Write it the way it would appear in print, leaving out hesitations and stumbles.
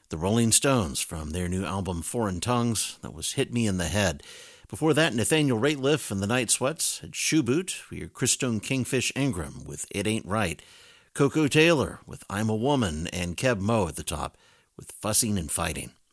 The Rolling Stones from their new album Foreign Tongues. That was Hit Me in the Head. Before that, Nathaniel Rateliff and the Night Sweats had Shoe Boot. We heard Christone Kingfish Ingram with It Ain't Right. Coco Taylor with I'm a Woman, and Keb Mo at the top with Fussing and Fighting.